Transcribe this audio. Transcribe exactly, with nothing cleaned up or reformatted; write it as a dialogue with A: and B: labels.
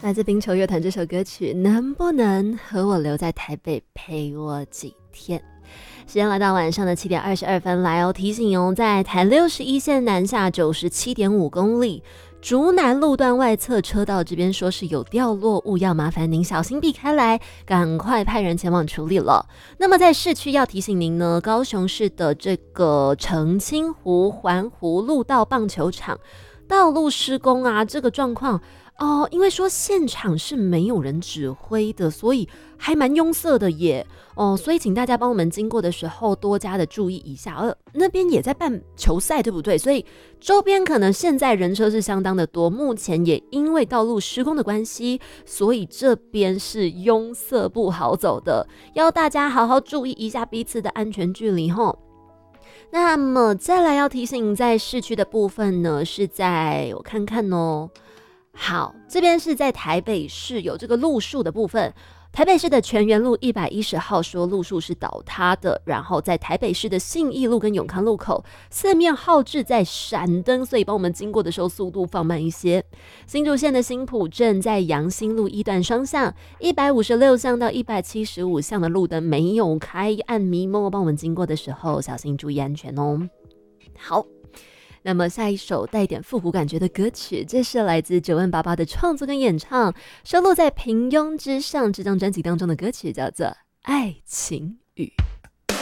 A: 来自冰球乐团这首歌曲《能不能和我留在台北陪我几天》。时间来到晚上的七点二十二分，来哦，提醒哦，在台六十一线南下九十七点五公里，竹南路段外侧车道这边说是有掉落物，要麻烦您小心避开来，赶快派人前往处理了。那么在市区要提醒您呢，高雄市的这个澄清湖环湖路道棒球场道路施工啊，这个状况哦，因为说现场是没有人指挥的，所以还蛮拥塞的耶。哦，所以请大家帮我们经过的时候多加的注意一下。而那边也在办球赛，对不对？所以周边可能现在人车是相当的多，目前也因为道路施工的关系，所以这边是拥塞不好走的，要大家好好注意一下彼此的安全距离吼。那么再来要提醒，在市区的部分呢，是在我看看哦。好，这边是在台北市有这个路树的部分，台北市的全园路一百一十号说路树是倒塌的，然后在台北市的信义路跟永康路口四面号志在闪灯，所以帮我们经过的时候速度放慢一些。新竹县的新埔镇在阳新路一段双向一百五十六巷到一百七十五巷的路灯没有开，按迷蒙，帮我们经过的时候小心注意安全哦。好，那么下一首带点复古感觉的歌曲，这是来自九万八八的创作跟演唱，收录在《平庸之上》这张专辑当中的歌曲，叫做《爱情雨》。